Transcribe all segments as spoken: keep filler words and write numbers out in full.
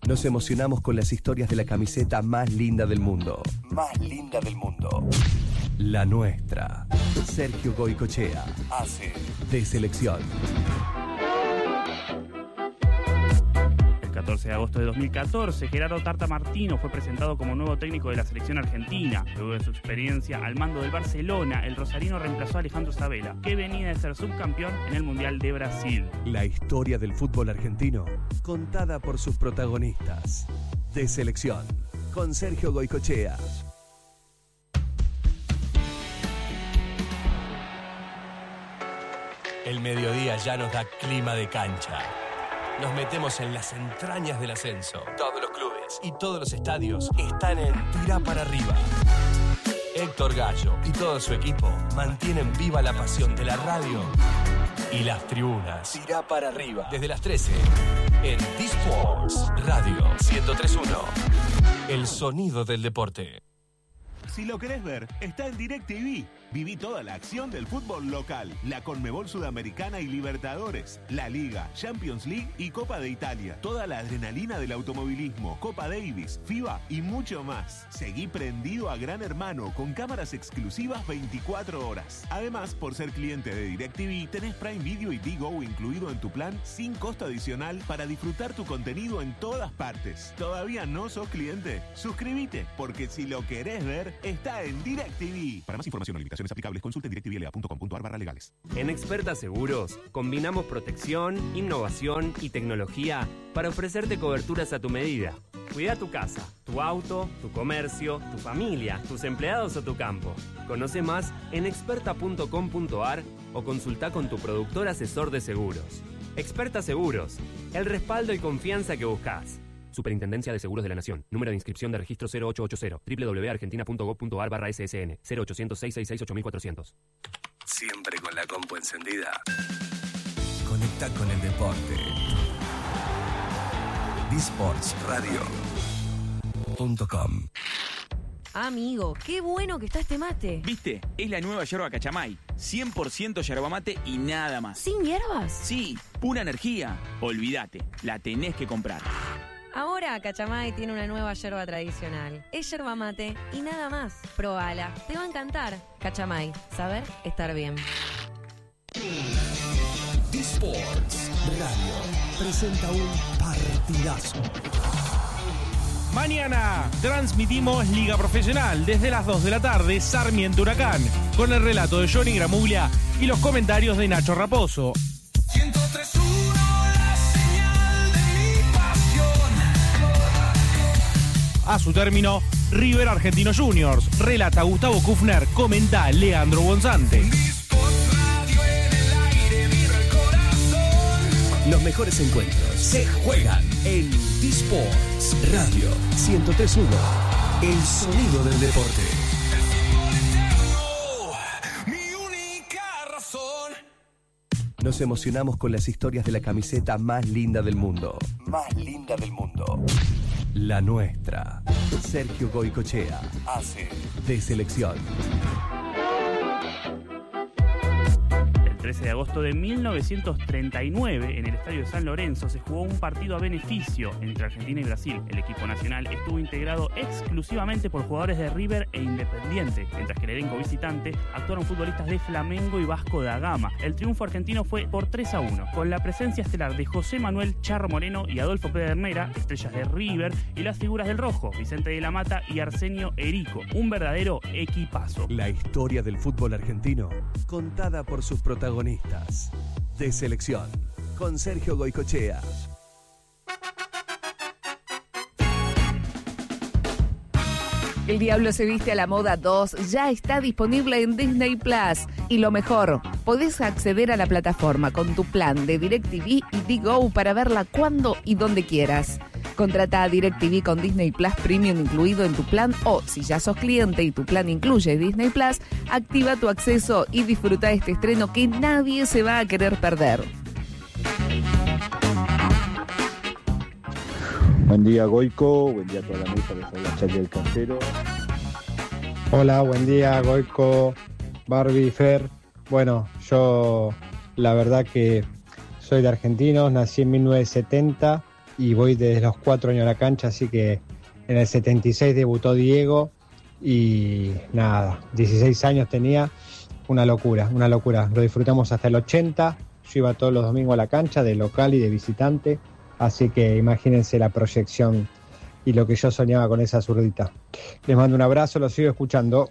Nos emocionamos con las historias de la camiseta más linda del mundo. Más linda del mundo. La nuestra. Sergio Goycochea hace de selección. El catorce de agosto de dos mil catorce, Gerardo Tata Martino fue presentado como nuevo técnico de la selección argentina. Luego de su experiencia al mando del Barcelona, el rosarino reemplazó a Alejandro Sabella, que venía de ser subcampeón en el Mundial de Brasil. La historia del fútbol argentino, contada por sus protagonistas. De selección, con Sergio Goycochea. El mediodía ya nos da clima de cancha. Nos metemos en las entrañas del ascenso. Todos los clubes y todos los estadios están en Tirá para arriba. Héctor Gallo y todo su equipo mantienen viva la pasión de la radio y las tribunas. Tirá para arriba. Desde las trece en D-Sports Radio ciento tres punto uno. El sonido del deporte. Si lo querés ver, está en DirecTV. Viví toda la acción del fútbol local, la Conmebol Sudamericana y Libertadores, la Liga, Champions League y Copa de Italia. Toda la adrenalina del automovilismo, Copa Davis, FIBA y mucho más. Seguí prendido a Gran Hermano con cámaras exclusivas veinticuatro horas. Además, por ser cliente de DirecTV, tenés Prime Video y Digo incluido en tu plan sin costo adicional para disfrutar tu contenido en todas partes. ¿Todavía no sos cliente? Suscríbete, porque si lo querés ver, está en DirecTV. Para más información o limitaciones aplicables, consulte directvla punto com punto a r barra legales. En Experta Seguros combinamos protección, innovación y tecnología para ofrecerte coberturas a tu medida. Cuida tu casa, tu auto, tu comercio, tu familia, tus empleados o tu campo. Conoce más en experta punto com punto a r o consulta con tu productor asesor de seguros. Experta Seguros, el respaldo y confianza que buscas. Superintendencia de Seguros de la Nación. Número de inscripción de registro cero ocho ocho cero. doble u doble u doble u punto argentina punto gob punto a r barra S S N. cero ochocientos, seiscientos sesenta y seis, ocho mil cuatrocientos. Siempre con la compu encendida. Conecta con el deporte. D Sports Radio punto com. Amigo, qué bueno que está este mate. ¿Viste? Es la nueva yerba Cachamay. cien por ciento yerba mate y nada más. ¿Sin hierbas? Sí, pura energía. Olvídate, la tenés que comprar. Ahora Cachamay tiene una nueva yerba tradicional. Es yerba mate y nada más. Probala, te va a encantar. Cachamay, saber estar bien. D Sports Radio presenta un partidazo. Mañana transmitimos Liga Profesional desde las dos de la tarde, Sarmiento Huracán, con el relato de Johnny Gramuglia y los comentarios de Nacho Raposo. ciento tres punto uno, la señal de mi pasión. A su término, River Argentino Juniors, relata Gustavo Kufner, comenta Leandro Bonzante. Los mejores encuentros se juegan en D Sports Radio ciento tres punto uno. El sonido del deporte. Mi única razón. Nos emocionamos con las historias de la camiseta más linda del mundo. Más linda del mundo. La nuestra. Sergio Goycochea hace de selección. El trece de agosto de mil novecientos treinta y nueve, en el Estadio de San Lorenzo, se jugó un partido a beneficio entre Argentina y Brasil. El equipo nacional estuvo integrado exclusivamente por jugadores de River e Independiente, mientras que el elenco visitante actuaron futbolistas de Flamengo y Vasco da Gama. El triunfo argentino fue por tres a uno, con la presencia estelar de José Manuel Charro Moreno y Adolfo Pedernera, estrellas de River, y las figuras del Rojo, Vicente de la Mata y Arsenio Erico. Un verdadero equipazo. La historia del fútbol argentino, contada por sus protagonistas. De selección, con Sergio Goycochea. El Diablo se viste a la moda dos ya está disponible en Disney Plus. Y lo mejor, podés acceder a la plataforma con tu plan de DirecTV y Digo para verla cuando y donde quieras. Contrata a DirecTV con Disney Plus Premium incluido en tu plan, o si ya sos cliente y tu plan incluye Disney Plus, activa tu acceso y disfruta este estreno que nadie se va a querer perder. Buen día, Goico, buen día a toda la mesa, les habla Charlie del Cantero. Hola, buen día, Goico, Barbie, Fer. Bueno, yo la verdad que soy de Argentinos, nací en mil novecientos setenta y voy desde los cuatro años a la cancha, así que en el setenta y seis debutó Diego y nada, dieciséis años tenía, una locura, una locura. Lo disfrutamos hasta el ochenta, yo iba todos los domingos a la cancha, de local y de visitante, así que imagínense la proyección y lo que yo soñaba con esa zurdita. Les mando un abrazo, los sigo escuchando.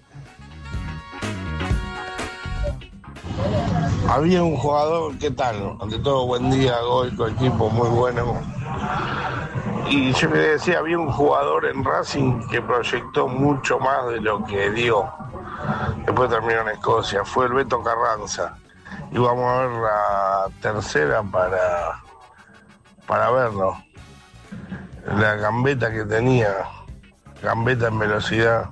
Había un jugador, ¿qué tal? Ante todo, buen día, Goico, equipo muy bueno. Y yo quería decir, había un jugador en Racing que proyectó mucho más de lo que dio. Después terminó en Escocia, fue el Beto Carranza. Y vamos a ver la tercera para, para verlo. La gambeta que tenía, gambeta en velocidad.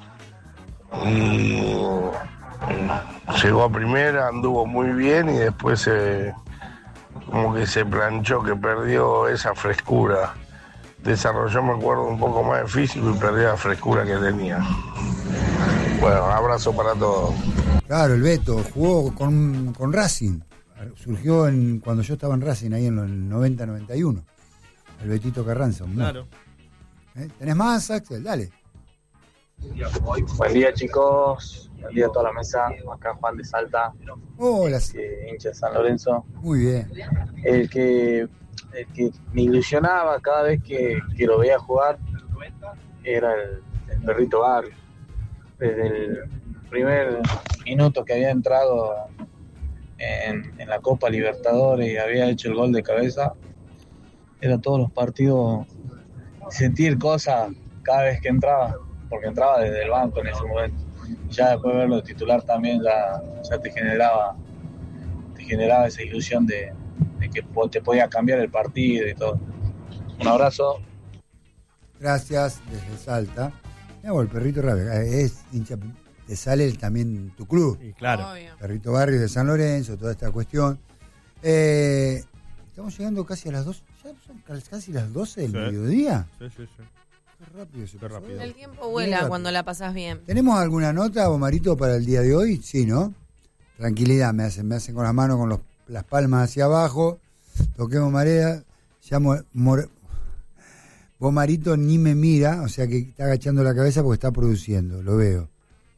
Y llegó a primera, anduvo muy bien y después se, como que se planchó, que perdió esa frescura. Desarrolló, me acuerdo, un poco más de físico y perdió la frescura que tenía. Bueno, abrazo para todos. Claro, el Beto jugó con, con Racing. Surgió en, cuando yo estaba en Racing, ahí en el noventa noventa y uno. El Betito Carranza. Claro. ¿Eh? ¿Tenés más, Axel? Dale. Buen día, chicos. Buen día a toda la mesa. Acá Juan de Salta. Hola. Eh, hincha de San Lorenzo. Muy bien. El que, el que me ilusionaba cada vez que, que lo veía jugar era el, el Perrito Barrio. Desde el primer minuto que había entrado en, en la Copa Libertadores y había hecho el gol de cabeza, era todos los partidos sentir cosas cada vez que entraba, porque entraba desde el banco en ese momento. Ya después de verlo de titular también ya, ya te generaba te generaba esa ilusión de, de que te podía cambiar el partido y todo. Un abrazo. Gracias, desde Salta. Mira, el Perrito Barrio es hincha, te sale también tu club. Y claro. Obvio. Perrito Barrio de San Lorenzo, toda esta cuestión. Eh, estamos llegando casi a las dos, ya son casi las doce del Sí. mediodía. Sí, sí, sí. Qué rápido se Qué pasó. rápido. El tiempo vuela cuando la pasás bien. ¿Tenemos alguna nota, Omarito, para el día de hoy? Sí, ¿no? Tranquilidad, me hacen, me hacen con las manos, con los, las palmas hacia abajo. Toquemos marea. Llamo More... Omarito ni me mira, o sea que está agachando la cabeza porque está produciendo, lo veo.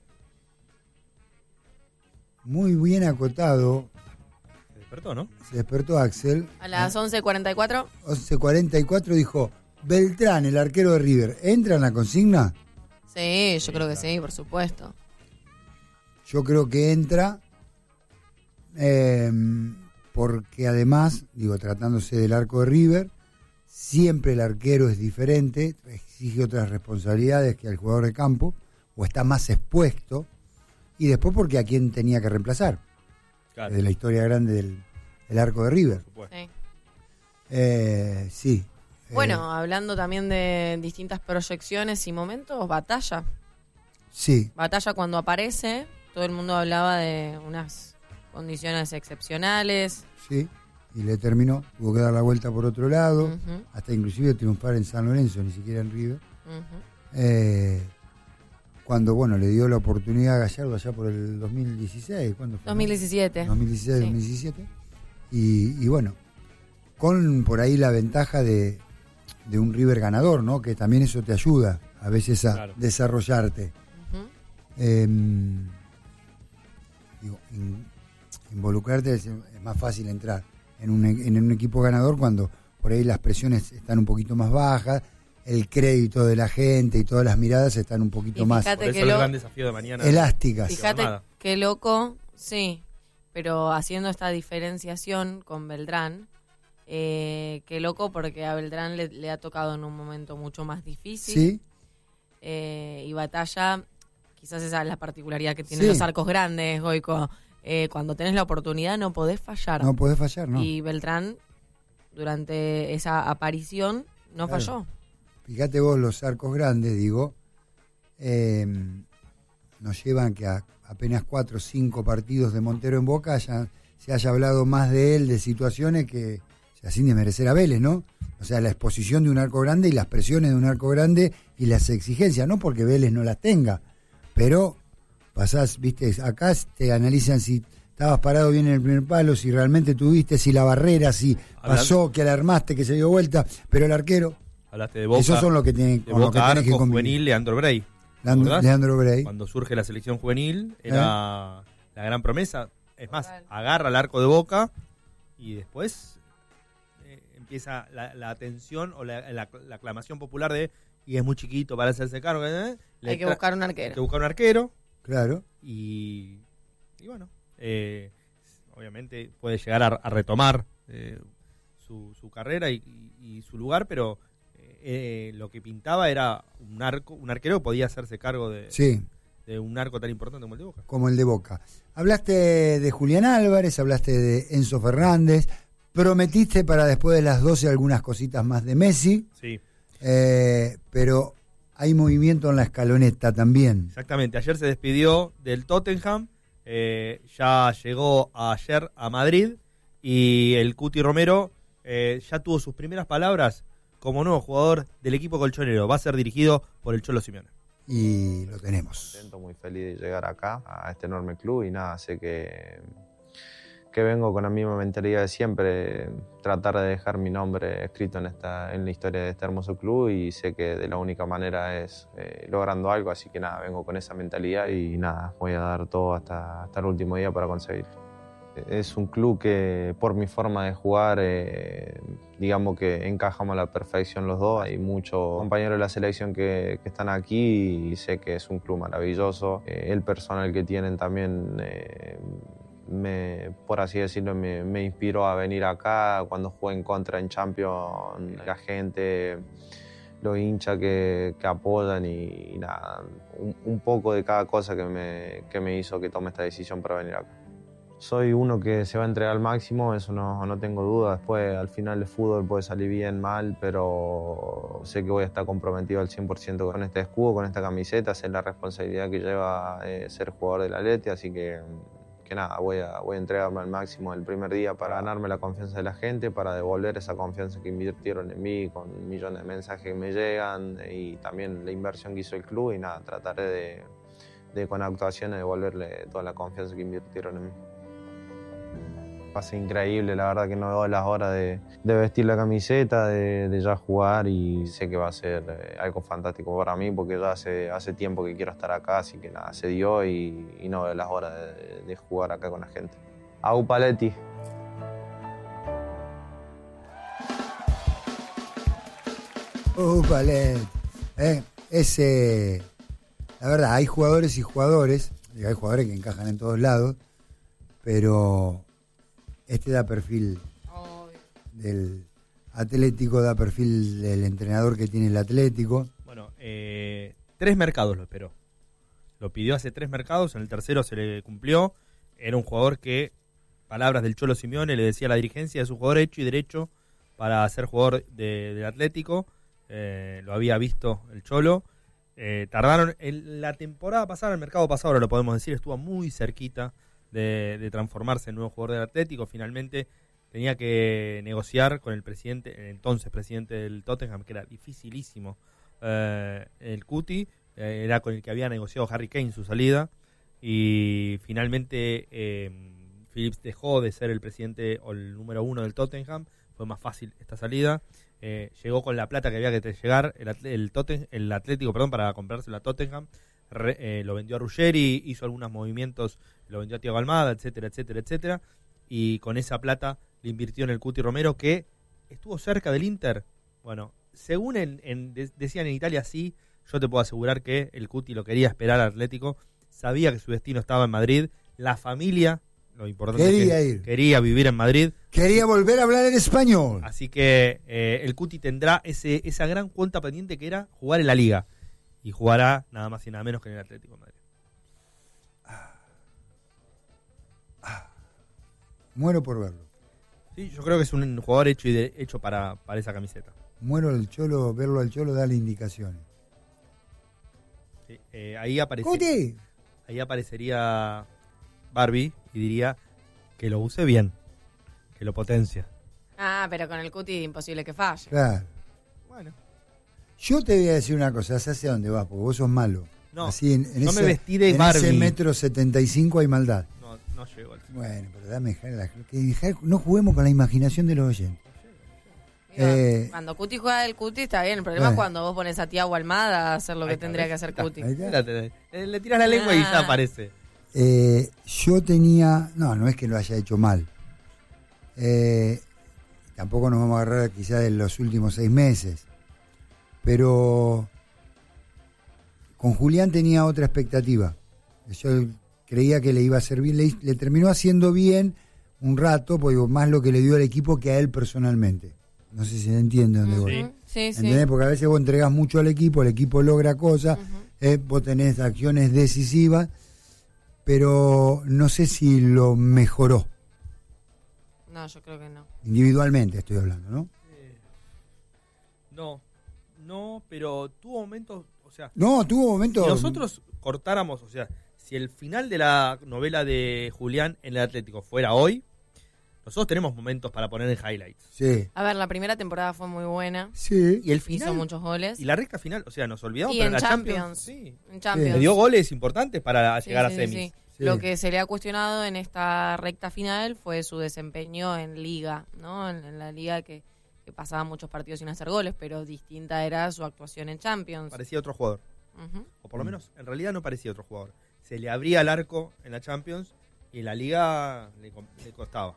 Muy bien acotado. Se despertó, ¿no? Se despertó Axel. A las once cuarenta y cuatro. once cuarenta y cuatro dijo, Beltrán, el arquero de River, ¿entra en la consigna? Sí, yo creo que sí, por supuesto. Yo creo que entra, eh, porque además, digo, tratándose del arco de River, siempre el arquero es diferente, exige otras responsabilidades que el jugador de campo, o está más expuesto, y después porque a quién tenía que reemplazar. Claro. De la historia grande del, del arco de River. Sí. Eh, sí. Bueno, Eh, hablando también de distintas proyecciones y momentos, Batalla. sí. Batalla cuando aparece, todo el mundo hablaba de unas condiciones excepcionales. Sí, y le terminó, tuvo que dar la vuelta por otro lado, Ujú. hasta inclusive triunfar en San Lorenzo, ni siquiera en River. Ujú. Eh, cuando, bueno, le dio la oportunidad a Gallardo allá por el dos mil dieciséis, ¿cuándo fue? dos mil diecisiete. dos mil dieciséis, Sí. dos mil diecisiete. Y, y bueno, con por ahí la ventaja de, de un River ganador, ¿no? Que también eso te ayuda a veces a Claro. desarrollarte. Ujú. Eh, digo, in- involucrarte es, es más fácil entrar en un, e- en un equipo ganador cuando por ahí las presiones están un poquito más bajas, el crédito de la gente y todas las miradas están un poquito Y más fíjate Por que eso el lo- gran desafío de mañana. elásticas. Fíjate Armada. qué loco, sí, pero haciendo esta diferenciación con Beltrán, eh, qué loco porque a Beltrán le, le ha tocado en un momento mucho más difícil. Sí, Eh, y Batalla, quizás esa es la particularidad que tienen Sí. los arcos grandes, Goico. Eh, cuando tenés la oportunidad no podés fallar. no podés fallar, ¿no? Y Beltrán, durante esa aparición, no Claro. falló. Fíjate vos, los arcos grandes, digo, eh, nos llevan que a apenas cuatro o cinco partidos de Montero en Boca haya- se haya hablado más de él, de situaciones que, o sea, sin desmerecer a Vélez, ¿no? O sea, la exposición de un arco grande y las presiones de un arco grande y las exigencias, no porque Vélez no las tenga, pero pasás, viste, acá te analizan si estabas parado bien en el primer palo, si realmente tuviste, si la barrera, si pasó, que alarmaste, que se dio vuelta, pero el arquero. Hablaste de Boca. Esos son los que tienen, de con los Boca, que tenés que arco convivir. juvenil, Leandro Bray. Leandro, Leandro Bray. Cuando surge la selección juvenil, era ¿Eh? la gran promesa. Es más, agarra el arco de Boca y después eh, empieza la, la atención o la, la, la aclamación popular de y es muy chiquito para hacerse cargo. ¿eh? Hay que buscar un arquero. Hay que buscar un arquero. Claro. Y, y bueno, eh, obviamente puede llegar a, a retomar eh, su, su carrera y, y, y su lugar, pero eh, lo que pintaba era un arco, un arquero que podía hacerse cargo de, sí. de un arco tan importante como el de Boca. Como el de Boca. Hablaste de Julián Álvarez, hablaste de Enzo Fernández, prometiste para después de las doce algunas cositas más de Messi. Sí. Eh, pero hay movimiento en la escaloneta también. Exactamente, ayer se despidió del Tottenham, eh, ya llegó ayer a Madrid y el Cuti Romero eh, ya tuvo sus primeras palabras como nuevo jugador del equipo colchonero. Va a ser dirigido por el Cholo Simeone. Y lo tenemos. Contento, muy feliz de llegar acá, a este enorme club, y nada, sé que, que vengo con la misma mentalidad de siempre, tratar de dejar mi nombre escrito en, esta, en la historia de este hermoso club, y sé que de la única manera es eh, logrando algo, así que nada, vengo con esa mentalidad y nada, voy a dar todo hasta, hasta el último día para conseguirlo. Es un club que por mi forma de jugar, eh, digamos que encajamos a la perfección los dos. Hay muchos compañeros de la selección que, que están aquí y sé que es un club maravilloso. Eh, el personal que tienen también, eh, me, por así decirlo, me, me inspiró a venir acá. Cuando jugué en contra en Champions, la gente, los hinchas que, que apoyan y, y nada, un, un poco de cada cosa que me, que me hizo que tome esta decisión para venir acá. Soy uno que se va a entregar al máximo, eso no, no tengo duda. Después, al final, el fútbol puede salir bien, mal, pero sé que voy a estar comprometido al cien por ciento con este escudo, con esta camiseta, sé la responsabilidad que lleva eh, ser jugador del Atleti, así que, que nada, voy a, voy a entregarme al máximo el primer día para ganarme la confianza de la gente, para devolver esa confianza que invirtieron en mí, con millones de mensajes que me llegan y también la inversión que hizo el club, y nada, trataré de, de con actuaciones devolverle toda la confianza que invirtieron en mí. Pasa increíble, la verdad que no veo las horas de, de vestir la camiseta, de, de ya jugar, y sé que va a ser eh, algo fantástico para mí porque ya hace, hace tiempo que quiero estar acá, así que nada, se dio y, y no veo las horas de, de jugar acá con la gente. Au Paletti. Uh, Paletti. Eh, ese, la verdad, hay jugadores y jugadores, y hay jugadores que encajan en todos lados, pero este da perfil del Atlético, da perfil del entrenador que tiene el Atlético. Bueno, eh, tres mercados lo esperó. Lo pidió hace tres mercados, en el tercero se le cumplió. Era un jugador que, palabras del Cholo Simeone, le decía a la dirigencia, es un jugador hecho y derecho para ser jugador de, del Atlético. Eh, lo había visto el Cholo. Eh, tardaron, en la temporada pasada, el mercado pasado, ahora lo podemos decir, estuvo muy cerquita De, de transformarse en nuevo jugador del Atlético. Finalmente tenía que negociar con el presidente, el entonces presidente del Tottenham, que era dificilísimo, eh, el Cuti, eh, era con el que había negociado Harry Kane su salida, y finalmente eh, Phillips dejó de ser el presidente o el número uno del Tottenham. Fue más fácil esta salida. Eh, llegó con la plata que había que llegar el, el, Totten, el Atlético, perdón, para comprárselo a Tottenham. Re, eh, lo vendió a Ruggeri, hizo algunos movimientos, lo vendió a Thiago Almada, etcétera, etcétera, etcétera, y con esa plata le invirtió en el Cuti Romero, que estuvo cerca del Inter. Bueno, según en, en, de, decían en Italia, sí, yo te puedo asegurar que el Cuti lo quería esperar al Atlético, sabía que su destino estaba en Madrid, la familia, lo importante quería es que ir. quería vivir en Madrid, quería volver a hablar en español, así que eh, el Cuti tendrá ese, esa gran cuenta pendiente que era jugar en la Liga. Y jugará nada más y nada menos que en el Atlético de Madrid. Ah. Ah. Muero por verlo. Sí, yo creo que es un jugador hecho y de, hecho para, para esa camiseta. Muero al Cholo, verlo al Cholo, darle indicaciones. Sí, eh, ahí, aparece, ahí aparecería Barbie y diría que lo use bien, que lo potencia. Ah, pero con el Cuti imposible que falle. Claro. Bueno. Yo te voy a decir una cosa, ¿hacia dónde vas? Porque vos sos malo. No, Así en, en no ese, me vestí de en Barbie. ese metro setenta y cinco hay maldad. No, no llegó al cincuenta. Bueno, pero dame dejar la, que dejar, no juguemos con la imaginación de los oyentes. Eh, Cuando Cuti juega el Cuti está bien. El problema bueno. es cuando vos pones a Tiago Almada a hacer lo que Ahí tendría está, que hacer Cuti. ahí está. Le, le tiras la lengua y ya Ah. aparece. Eh, yo tenía, no, no es que lo haya hecho mal. Eh, tampoco nos vamos a agarrar quizás de los últimos seis meses. Pero con Julián tenía otra expectativa. Yo creía que le iba a servir, le, le terminó haciendo bien un rato, porque más lo que le dio al equipo que a él personalmente. No sé si se entiende dónde voy. Ujú. Sí, sí. ¿Entendés? Porque a veces vos entregás mucho al equipo, el equipo logra cosas, eh, vos tenés acciones decisivas, pero no sé si lo mejoró. No, yo creo que no. Individualmente estoy hablando, ¿no? Eh, no, no, pero tuvo momentos, o sea... No, tuvo momentos... Si nosotros cortáramos, o sea, si el final de la novela de Julián en el Atlético fuera hoy, nosotros tenemos momentos para poner en highlights. Sí. A ver, la primera temporada fue muy buena. Sí. Y el final... Hizo muchos goles. Y la recta final, o sea, nos olvidamos, Y pero en la Champions. Champions, sí. En Champions. Le dio goles importantes para Sí, llegar sí, a sí, semis. sí. Lo que se le ha cuestionado en esta recta final fue su desempeño en Liga, ¿no? En, en la Liga que, que pasaba muchos partidos sin hacer goles, pero distinta era su actuación en Champions. Parecía otro jugador. Ujú. O por lo menos, en realidad no parecía otro jugador. Se le abría el arco en la Champions y en la Liga le, co- le costaba.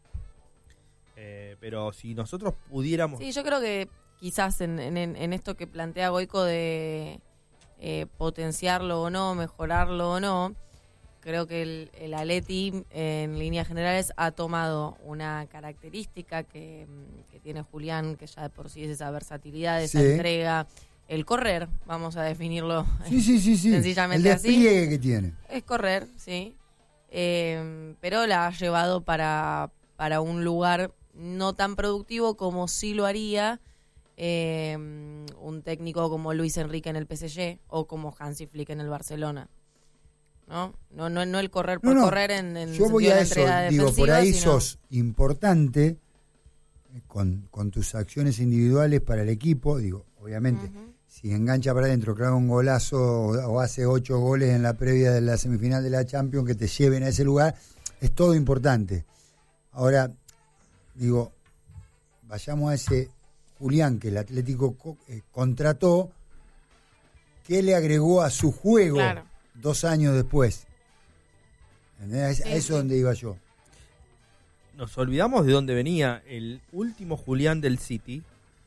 Eh, pero si nosotros pudiéramos... Sí, yo creo que quizás en, en, en esto que plantea Goico de eh, potenciarlo o no, mejorarlo o no, creo que el, el Atleti en líneas generales ha tomado una característica que, que tiene Julián, que ya de por sí es esa versatilidad, esa Sí. entrega, el correr, vamos a definirlo Sí, sí, sí, sí. sencillamente el así. despliegue que tiene. Es correr, sí. Eh, pero la ha llevado para, para un lugar no tan productivo como sí lo haría eh, un técnico como Luis Enrique en el P S G o como Hansi Flick en el Barcelona. ¿No? No, no, no el correr por No, no, correr en, en yo voy sentido a de eso, entrega digo, por defensiva, ahí sino- sos importante eh, con, con tus acciones individuales para el equipo, digo, obviamente, Ujú. si engancha para adentro, clava un golazo o, o hace ocho goles en la previa de la semifinal de la Champions que te lleven a ese lugar, es todo importante. Ahora, digo, vayamos a ese Julián que el Atlético co- eh, contrató, ¿qué le agregó a su juego Claro. dos años después? ¿Entendés? A Sí, eso es sí. donde iba yo. Nos olvidamos de dónde venía el último Julián del City.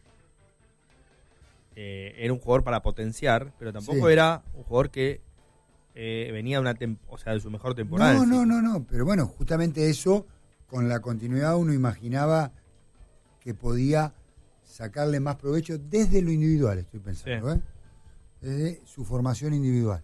Eh, era un jugador para potenciar, pero tampoco Sí. era un jugador que eh, venía de una tem- o sea, de su mejor temporada. No, en no, City. no, no, pero bueno, justamente eso, con la continuidad uno imaginaba que podía sacarle más provecho desde lo individual, estoy pensando, ¿eh? Desde su formación individual.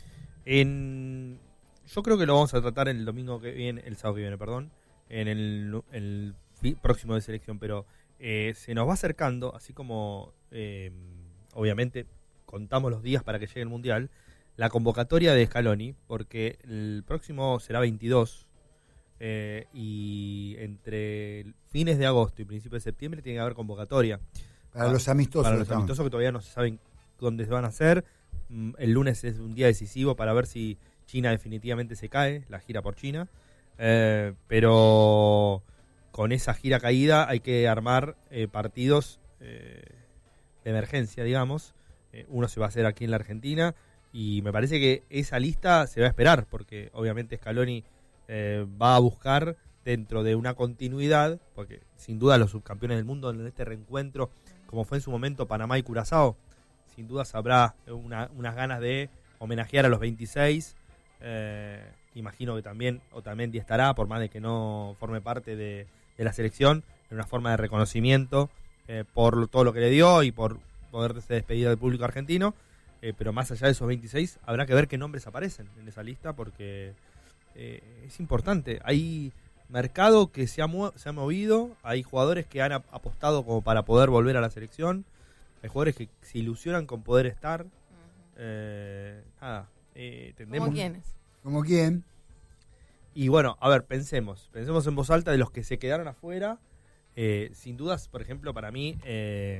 En, yo creo que lo vamos a tratar el domingo que viene, el sábado que viene, perdón, en el, el fi- próximo de selección, pero eh, se nos va acercando, así como eh, obviamente contamos los días para que llegue el Mundial, la convocatoria de Scaloni, porque el próximo será veintidós eh, y entre fines de agosto y principios de septiembre tiene que haber convocatoria. Para Pa- los amistosos, Para los estamos. amistosos que todavía no se saben dónde se van a hacer. Mm, El lunes es un día decisivo para ver si China definitivamente se cae, la gira por China. Eh, pero con esa gira caída hay que armar eh, partidos eh, de emergencia, digamos. Eh, uno se va a hacer aquí en la Argentina y me parece que esa lista se va a esperar porque obviamente Scaloni eh, va a buscar dentro de una continuidad, porque sin duda los subcampeones del mundo en este reencuentro, como fue en su momento Panamá y Curazao, sin duda habrá una, unas ganas de homenajear a los veintiséis. Eh, imagino que también Otamendi estará, por más de que no forme parte de, de la selección, en una forma de reconocimiento eh, por lo- todo lo que le dio y por poderse despedir del público argentino. Eh, pero más allá de esos veintiséis, habrá que ver qué nombres aparecen en esa lista, porque eh, es importante. Hay mercado que se ha, mu- se ha movido, hay jugadores que han ap- apostado como para poder volver a la selección, hay jugadores que se ilusionan con poder estar. Eh, nada, eh, tendremos- ¿Cómo quiénes? ¿Como quién? Y bueno, a ver, pensemos, pensemos en voz alta de los que se quedaron afuera. Eh, sin dudas, por ejemplo, para mí, eh,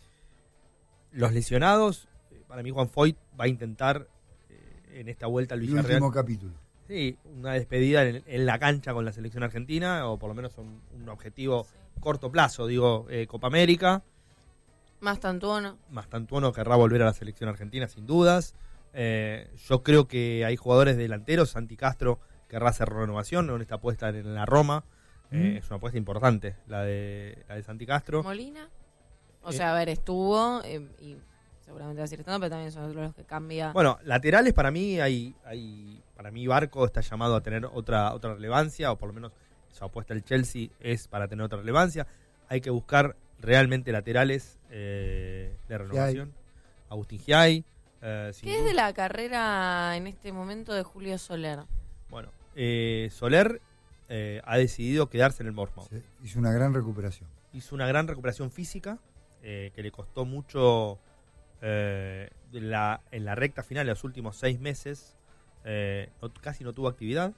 los lesionados, eh, para mí Juan Foyt va a intentar eh, en esta vuelta al El Villarreal. último capítulo. Sí, una despedida en, en la cancha con la selección argentina, o por lo menos un, un objetivo corto plazo, digo, eh, Copa América. Mastantuono. Mastantuono querrá volver a la selección argentina, sin dudas. Eh, yo creo que hay jugadores delanteros, Santi Castro querrá hacer renovación con esta apuesta en la Roma. Eh, Mm. Es una apuesta importante, la de, la de Santi Castro. Molina. O Eh, sea, a ver, estuvo eh, y seguramente va a seguir estando, pero también son otros los que cambia. Bueno, laterales para mí hay, hay para mí Barco está llamado a tener otra otra relevancia, o por lo menos su apuesta el Chelsea es para tener otra relevancia. Hay que buscar realmente laterales eh, de renovación. Agustín Giai. Eh, sin ¿Qué es duda. de la carrera en este momento de Julio Soler? Bueno, eh, Soler eh, ha decidido quedarse en el Bournemouth. Sí, hizo una gran recuperación. Hizo una gran recuperación física eh, que le costó mucho eh, de la, en la recta final de los últimos seis meses. Eh, no- casi no tuvo actividad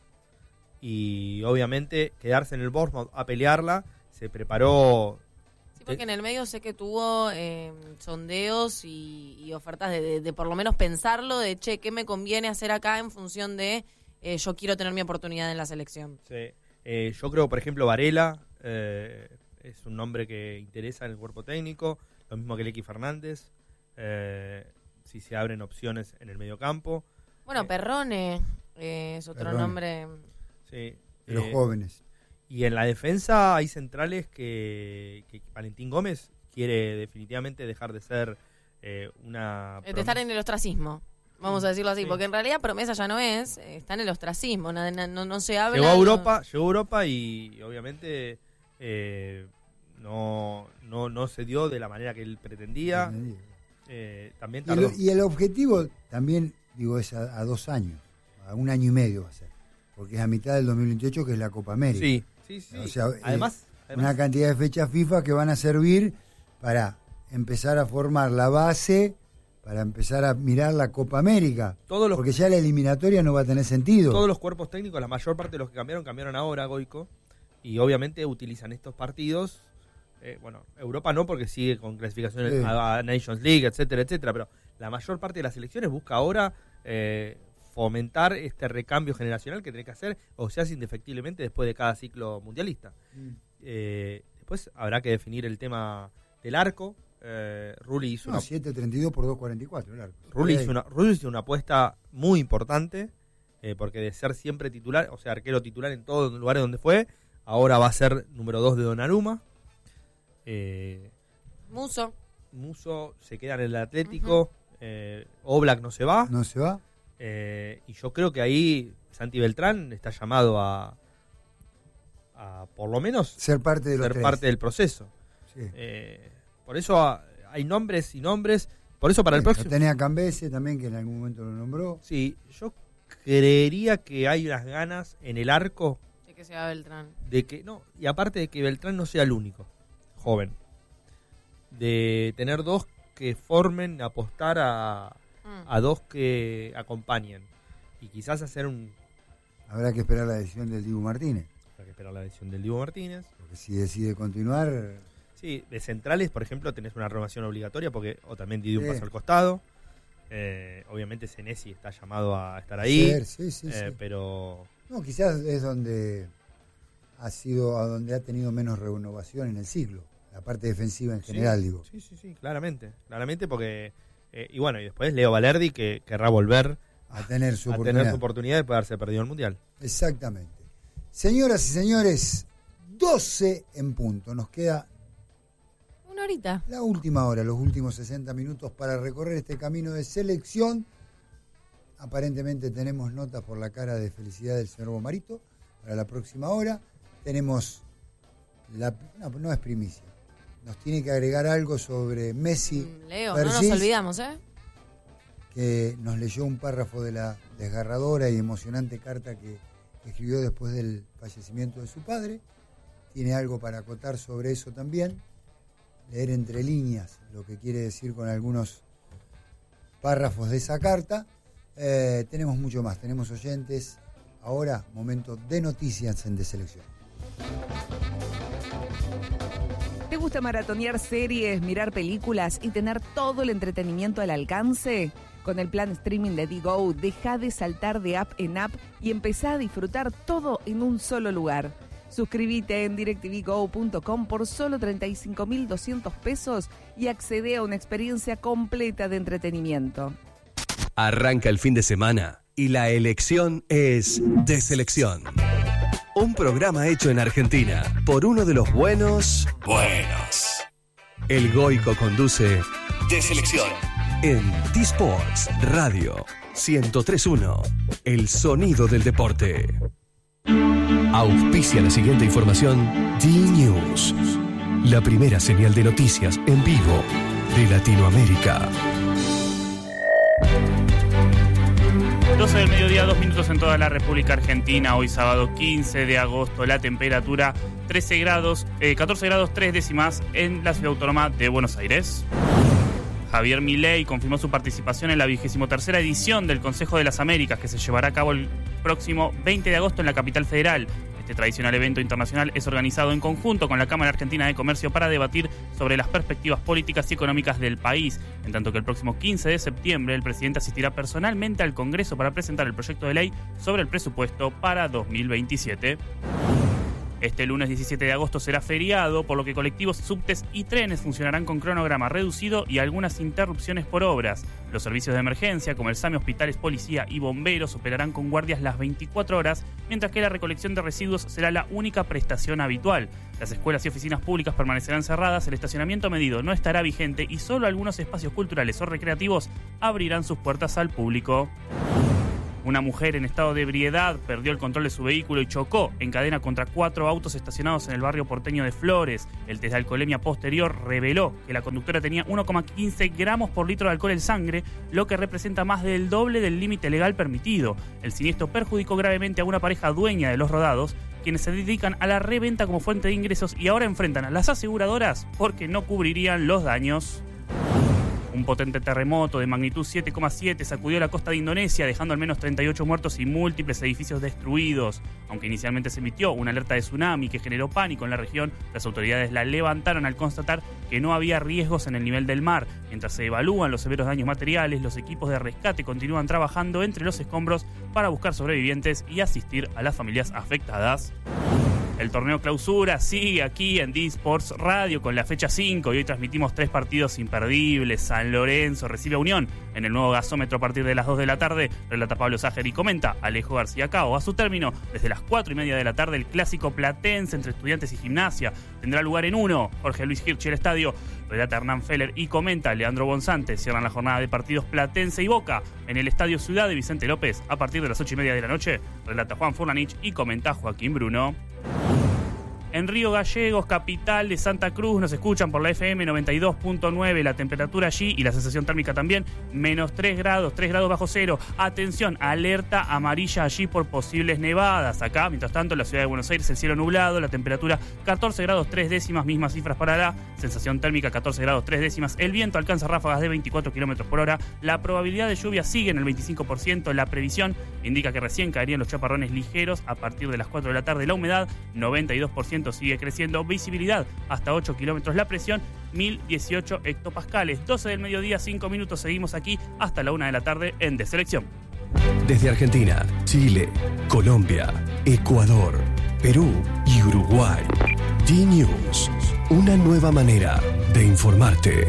y obviamente quedarse en el Bournemouth a pelearla, se preparó. Sí, porque en el medio sé que tuvo eh, sondeos y, y ofertas de, de- de por lo menos pensarlo, de che, ¿qué me conviene hacer acá en función de eh, yo quiero tener mi oportunidad en la selección? Sí. Eh, yo creo, por ejemplo, Varela eh, es un nombre que interesa en el cuerpo técnico, lo mismo que Lequi Fernández, eh, si se abren opciones en el medio campo. Bueno, Perrone eh, es otro Perrone. nombre. Sí. De los Eh, jóvenes. Y en la defensa hay centrales que, que Valentín Gómez quiere definitivamente dejar de ser eh, una... Eh, de estar en el ostracismo, vamos a decirlo así, Sí. porque en realidad promesa ya no es, eh, está en el ostracismo, no, no, no se habla. Llegó a no- Europa, llegó a Europa y obviamente eh, no, no, no se dio de la manera que él pretendía. Eh, también Y tardó. el, y el objetivo también, digo, es a, a dos años, a un año y medio va a ser, porque es a mitad del dos mil veintiocho que es la Copa América. Sí, sí, sí. O sea, eh, Además- una además- cantidad de fechas FIFA que van a servir para empezar a formar la base, para empezar a mirar la Copa América, Todos los- porque ya la eliminatoria no va a tener sentido. Todos los cuerpos técnicos, la mayor parte de los que cambiaron, cambiaron ahora, Goico. Y obviamente utilizan estos partidos. eh, bueno, Europa no, porque sigue con clasificaciones Sí. a, a Nations League, etcétera, etcétera. Pero la mayor parte de las selecciones busca ahora eh, fomentar este recambio generacional que tiene que hacer, o se hace indefectiblemente después de cada ciclo mundialista. Mm. Eh, después habrá que definir el tema del arco. Eh, Rulli hizo No, una siete treinta y dos por dos cuarenta y cuatro, el arco. Rulli Ahí. hizo una, Rulli hizo una apuesta muy importante, eh, porque de ser siempre titular, o sea, arquero titular en todos los lugares donde fue, ahora va a ser número dos de Donnarumma. Eh, Muso. Muso se queda en el Atlético, eh, Oblak no se va. No se va. Eh, y yo creo que ahí Santi Beltrán está llamado a, a por lo menos Ser parte de los ser tres. parte del proceso. Sí. Eh, por eso ah, hay nombres y nombres. Por eso para el Sí, próximo. lo tenía Cambese también, que en algún momento lo nombró. Sí, yo creería que hay unas ganas en el arco De que sea Beltrán. de que, no, y aparte de que Beltrán no sea el único joven, de tener dos que formen, apostar a, Mm. a dos que acompañen y quizás hacer un... Habrá que esperar la decisión del Dibu Martínez. Habrá que esperar la decisión del Dibu Martínez. Porque si decide continuar, Sí, de centrales, por ejemplo, tenés una renovación obligatoria porque Otamendi dio un Sí. paso al costado. Eh, obviamente Senesi está llamado a estar ahí, Ser, sí, sí, eh, sí. pero no, quizás es donde ha sido, a donde ha tenido menos renovación en el ciclo. La parte defensiva en Sí, general, digo. Sí, sí, sí, claramente, claramente porque eh, y bueno, y después Leo Valerdi que querrá volver A tener su a oportunidad. tener su oportunidad de poder haberse perdido el mundial. Exactamente. Señoras y señores, doce en punto. Nos queda Una horita. la última hora, los últimos sesenta minutos para recorrer este camino de selección. Aparentemente tenemos notas por la cara de felicidad del señor Bomarito para la próxima hora. Tenemos, la, no, no es primicia, nos tiene que agregar algo sobre Messi. Leo, no Persis, nos olvidamos, ¿eh? que nos leyó un párrafo de la desgarradora y emocionante carta que escribió después del fallecimiento de su padre. Tiene algo para acotar sobre eso también. Leer entre líneas lo que quiere decir con algunos párrafos de esa carta. Eh, tenemos mucho más, tenemos oyentes. Ahora, momento de noticias en De Selección. ¿Te gusta maratonear series, mirar películas y tener todo el entretenimiento al alcance? Con el plan streaming de Digo, deja de saltar de app en app y empezá a disfrutar todo en un solo lugar. Suscríbete en directv go punto com por solo treinta y cinco mil doscientos pesos y accede a una experiencia completa de entretenimiento. Arranca el fin de semana y la elección es De Selección. Un programa hecho en Argentina por uno de los buenos buenos. El Goico conduce De Selección en T-Sports Radio ciento tres punto uno. El sonido del deporte. Auspicia la siguiente información D-News, la primera señal de noticias en vivo de Latinoamérica. doce del mediodía, dos minutos en toda la República Argentina. Hoy sábado quince de agosto, la temperatura trece grados, eh, catorce grados tres décimas en la ciudad autónoma de Buenos Aires. Javier Milei confirmó su participación en la vigésimo tercera edición del Consejo de las Américas, que se llevará a cabo el próximo veinte de agosto en la capital federal. Este tradicional evento internacional es organizado en conjunto con la Cámara Argentina de Comercio para debatir sobre las perspectivas políticas y económicas del país, en tanto que el próximo quince de septiembre el presidente asistirá personalmente al Congreso para presentar el proyecto de ley sobre el presupuesto para dos mil veintisiete. Este lunes diecisiete de agosto será feriado, por lo que colectivos, subtes y trenes funcionarán con cronograma reducido y algunas interrupciones por obras. Los servicios de emergencia, como el SAME, hospitales, policía y bomberos, operarán con guardias las veinticuatro horas, mientras que la recolección de residuos será la única prestación habitual. Las escuelas y oficinas públicas permanecerán cerradas, el estacionamiento medido no estará vigente y solo algunos espacios culturales o recreativos abrirán sus puertas al público. Una mujer en estado de ebriedad perdió el control de su vehículo y chocó en cadena contra cuatro autos estacionados en el barrio porteño de Flores. El test de alcoholemia posterior reveló que la conductora tenía uno coma quince gramos por litro de alcohol en sangre, lo que representa más del doble del límite legal permitido. El siniestro perjudicó gravemente a una pareja dueña de los rodados, quienes se dedican a la reventa como fuente de ingresos y ahora enfrentan a las aseguradoras porque no cubrirían los daños. Un potente terremoto de magnitud siete coma siete sacudió la costa de Indonesia, dejando al menos treinta y ocho muertos y múltiples edificios destruidos. Aunque inicialmente se emitió una alerta de tsunami que generó pánico en la región, las autoridades la levantaron al constatar que no había riesgos en el nivel del mar. Mientras se evalúan los severos daños materiales, los equipos de rescate continúan trabajando entre los escombros para buscar sobrevivientes y asistir a las familias afectadas. El torneo clausura sigue aquí en D-Sports Radio con la fecha cinco y hoy transmitimos tres partidos imperdibles. San Lorenzo recibe a Unión en el nuevo gasómetro a partir de las dos de la tarde. Relata Pablo Ságer y comenta Alejo García Cao. A su término, desde las cuatro y media de la tarde, el clásico platense entre Estudiantes y Gimnasia tendrá lugar en uno. Jorge Luis Hirsch, el estadio. Relata Hernán Feller y comenta Leandro Bonzante. Cierran la jornada de partidos Platense y Boca en el Estadio Ciudad de Vicente López a partir de las ocho y media de la noche. Relata Juan Furlanich y comenta Joaquín Bruno. En Río Gallegos, capital de Santa Cruz, nos escuchan por la F M noventa y dos punto nueve. La temperatura allí y la sensación térmica también, menos tres grados, tres grados bajo cero. Atención, alerta amarilla allí por posibles nevadas. Acá, mientras tanto, en la ciudad de Buenos Aires, el cielo nublado, la temperatura catorce grados tres décimas, mismas cifras para la sensación térmica catorce grados tres décimas. El viento alcanza ráfagas de veinticuatro kilómetros por hora. La probabilidad de lluvia sigue en el veinticinco por ciento. La previsión indica que recién caerían los chaparrones ligeros a partir de las cuatro de la tarde. La humedad, noventa y dos por ciento. Sigue creciendo, visibilidad hasta ocho kilómetros, la presión mil dieciocho hectopascales. doce del mediodía, cinco minutos, seguimos aquí hasta la una de la tarde en De Selección. Desde Argentina, Chile, Colombia, Ecuador, Perú y Uruguay. D-News, una nueva manera de informarte.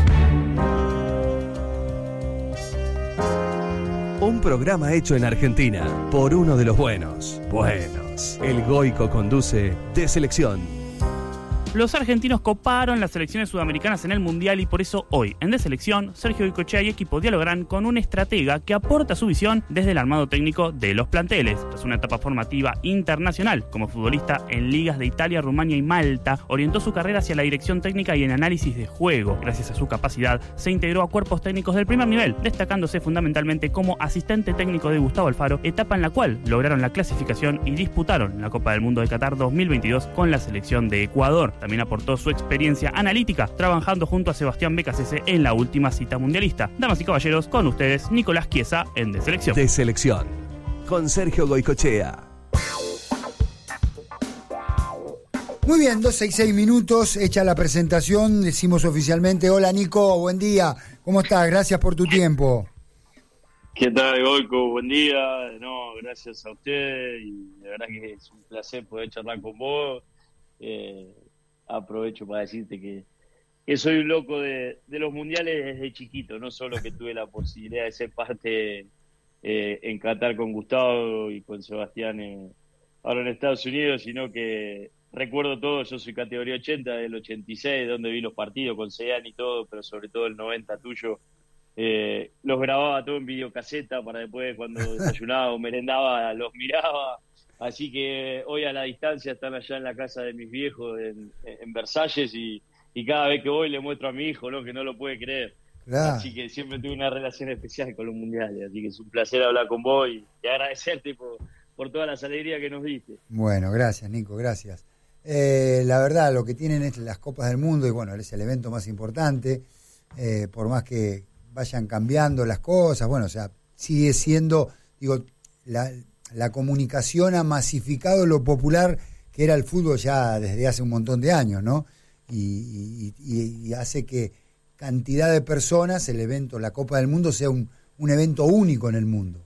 Un programa hecho en Argentina por uno de los buenos. Buenos. El Goico conduce De Selección. Los argentinos coparon las selecciones sudamericanas en el Mundial y por eso hoy, en De Selección, Sergio Goicoechea y equipo dialogarán con un estratega que aporta su visión desde el armado técnico de los planteles. Tras una etapa formativa internacional como futbolista en ligas de Italia, Rumania y Malta, orientó su carrera hacia la dirección técnica y el análisis de juego. Gracias a su capacidad, se integró a cuerpos técnicos del primer nivel, destacándose fundamentalmente como asistente técnico de Gustavo Alfaro, etapa en la cual lograron la clasificación y disputaron la Copa del Mundo de Qatar dos mil veintidós con la selección de Ecuador. También aportó su experiencia analítica trabajando junto a Sebastián Becasese en la última cita mundialista. Damas y caballeros, con ustedes Nicolás Chiesa en De Selección. De Selección, con Sergio Goicoechea. Muy bien, doce y seis minutos, hecha la presentación, decimos oficialmente, hola Nico, buen día, ¿cómo estás? Gracias por tu tiempo. ¿Qué tal, Goico? Buen día. No, gracias a usted y de verdad que es un placer poder charlar con vos. Eh, aprovecho para decirte que, que soy un loco de, de los mundiales desde chiquito, no solo que tuve la posibilidad de ser parte eh, en Qatar con Gustavo y con Sebastián eh, ahora en Estados Unidos, sino que recuerdo todo. Yo soy categoría ochenta, del ochenta y seis, donde vi los partidos con Sean y todo, pero sobre todo el noventa tuyo. Eh, los grababa todo en videocaseta para después, cuando desayunaba o merendaba, los miraba. Así que hoy a la distancia están allá en la casa de mis viejos en, en Versalles y, y cada vez que voy le muestro a mi hijo, ¿no? Que no lo puede creer. Claro. Así que siempre tuve una relación especial con los mundiales. Así que es un placer hablar con vos y, y agradecerte por, por todas las alegrías que nos diste. Bueno, gracias Nico, gracias. Eh, la verdad, lo que tienen es las Copas del Mundo y bueno, es el evento más importante, eh, por más que vayan cambiando las cosas, bueno, o sea, sigue siendo, digo, la, la comunicación ha masificado lo popular que era el fútbol ya desde hace un montón de años, ¿no? Y, y, y, y hace que cantidad de personas, el evento, la Copa del Mundo, sea un, un evento único en el mundo.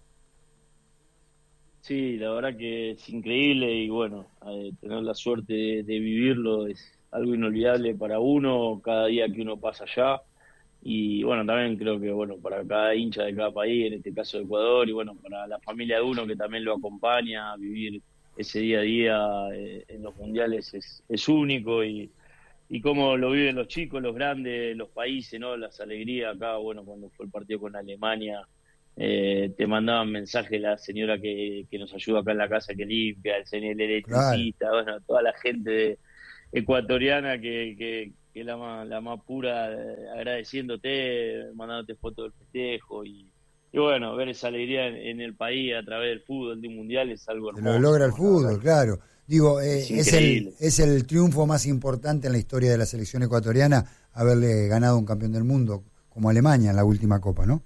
Sí, la verdad que es increíble y bueno, eh, tener la suerte de, de vivirlo es algo inolvidable para uno, cada día que uno pasa allá. Y bueno, también creo que bueno, para cada hincha de cada país, en este caso de Ecuador, y bueno, para la familia de uno que también lo acompaña, vivir ese día a día eh, en los mundiales es, es único y, y cómo lo viven los chicos, los grandes, los países, ¿no? Las alegrías acá, bueno, cuando fue el partido con Alemania, eh, te mandaban mensajes la señora que, que nos ayuda acá en la casa, que limpia, el señor electricista, claro. Bueno, toda la gente de, ecuatoriana que, que, que es la más, la más pura, eh, agradeciéndote, mandándote fotos del festejo y, y bueno, ver esa alegría en, en el país a través del fútbol, de un mundial, es algo hermoso. Lo logra el fútbol, claro. Digo, eh, es, es, el, es el triunfo más importante en la historia de la selección ecuatoriana, haberle ganado un campeón del mundo como Alemania en la última Copa, ¿no?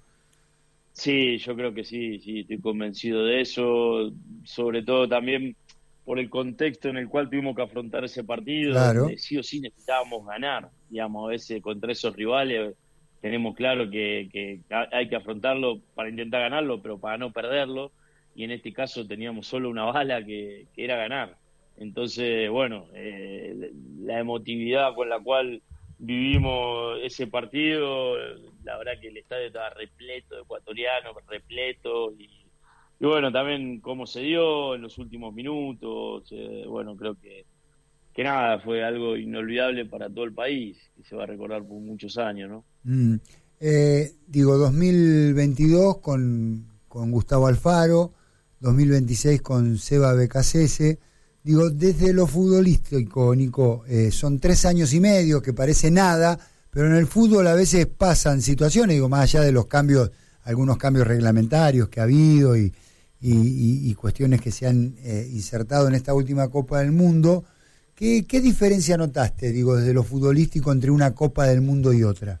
Sí, yo creo que sí, sí, estoy convencido de eso, sobre todo también por el contexto en el cual tuvimos que afrontar ese partido, claro. Donde sí o sí necesitábamos ganar, digamos, a veces contra esos rivales tenemos claro que, que hay que afrontarlo para intentar ganarlo, pero para no perderlo, y en este caso teníamos solo una bala que, que era ganar. Entonces, bueno, eh, la emotividad con la cual vivimos ese partido, la verdad que el estadio estaba repleto de ecuatorianos, repleto, y, y bueno, también cómo se dio en los últimos minutos, eh, bueno, creo que, que nada, fue algo inolvidable para todo el país, que se va a recordar por muchos años, ¿no? Mm. Eh, digo, dos mil veintidós con, con Gustavo Alfaro, dos mil veintiséis con Seba Becasese. Digo, desde lo futbolístico, Nico, eh, son tres años y medio, que parece nada, pero en el fútbol a veces pasan situaciones, digo, más allá de los cambios, algunos cambios reglamentarios que ha habido y, y, y, y cuestiones que se han eh, insertado en esta última Copa del Mundo. ¿Qué, ¿Qué diferencia notaste, digo, desde lo futbolístico entre una Copa del Mundo y otra?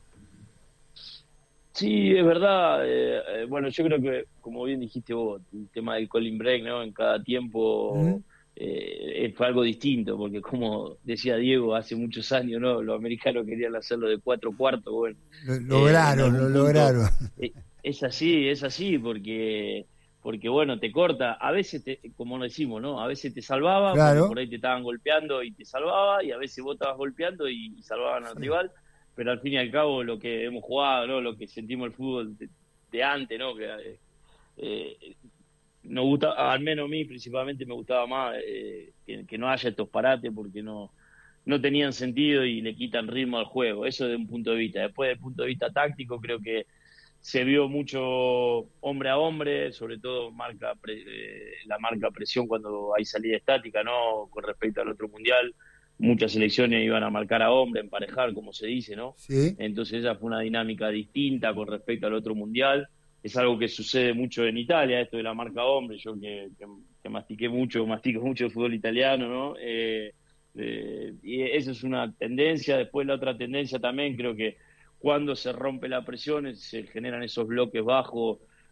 Sí, es verdad. Eh, eh, bueno, yo creo que, como bien dijiste vos, el tema del Colin break, ¿no? En cada tiempo... ¿Mm? Eh, fue algo distinto, porque como decía Diego hace muchos años, no, los americanos querían hacerlo de cuatro cuartos, bueno, lo lograron, eh, lo lograron. Eh, es así, es así, porque porque bueno, te corta, a veces, te, como lo decimos, ¿no? A veces te salvaba, claro. Porque por ahí te estaban golpeando y te salvaba, y a veces vos estabas golpeando y, y salvaban al sí. rival, pero al fin y al cabo lo que hemos jugado, ¿no? Lo que sentimos el fútbol de, de antes, ¿no? Que, eh, nos gusta, al menos a mí principalmente me gustaba más eh, que, que no haya estos parates porque no no tenían sentido y le quitan ritmo al juego, eso desde un punto de vista. Después desde el punto de vista táctico creo que se vio mucho hombre a hombre, sobre todo marca pre, eh, la marca presión cuando hay salida estática, no con respecto al otro mundial, muchas selecciones iban a marcar a hombre, emparejar como se dice, ¿no? Sí. Entonces esa fue una dinámica distinta con respecto al otro mundial. Es algo que sucede mucho en Italia, esto de la marca hombre, yo que, que, que mastiqué mucho, mastico mucho el fútbol italiano, ¿no? Eh, eh, y eso es una tendencia. Después la otra tendencia también, creo que cuando se rompe la presión, se generan esos bloques bajos